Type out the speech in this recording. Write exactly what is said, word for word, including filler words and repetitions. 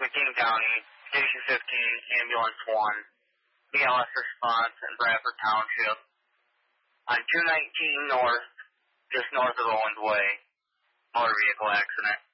King County, Station fifteen, Ambulance one, B L S response in Bradford Township. On two nineteen North, just north of Owens Way, motor vehicle accident.